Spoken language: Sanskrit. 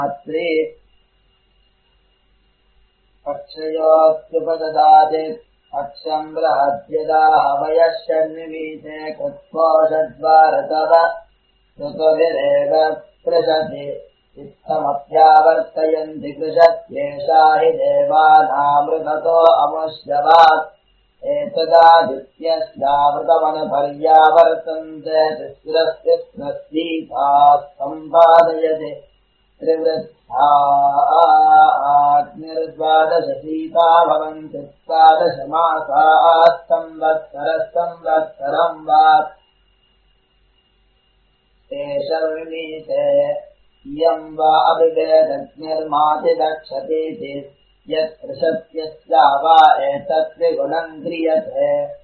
अत्रे अक्षयोऽत्युपददाति अक्षम् बृहद्यदा हवयश्चन्निमीते कृत्वोषद्वारतव ऋतुभिरेव कृशति इत्थमप्यावर्तयन्ति कृशत्येषा हि देवानामृततो अमुष्यवात् एतदादित्यस्यामृतमनुपर्यावर्तन्ते तिस्रस्तिस्रस्तीताः सम्पादयति त्रिवृद्धा अग्निर्द्वादशसीता भवन्ति द्वादशमासाः संवत्सरम् वा तेषमीते इयम् वा अभिवेदग्निर्माति दक्षतीति यत्कृशत्यस्या वा एतत् त्रिगुणम् क्रियते